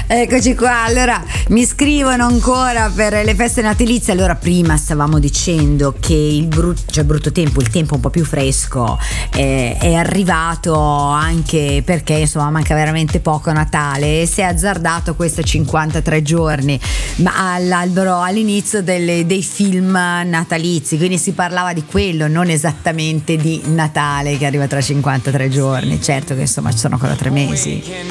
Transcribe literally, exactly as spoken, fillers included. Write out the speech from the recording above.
Eccoci qua, allora mi scrivono ancora per le feste natalizie. Allora prima stavamo dicendo che il brutto, cioè brutto tempo, il tempo un po' più fresco eh, è arrivato anche perché insomma manca veramente poco a Natale e si è azzardato questi cinquantatré giorni ma all'albero all'inizio delle, dei film natalizi, quindi si parlava di quello, non esattamente di Natale che arriva tra cinquantatré giorni. Certo che insomma ci sono ancora tre mesi.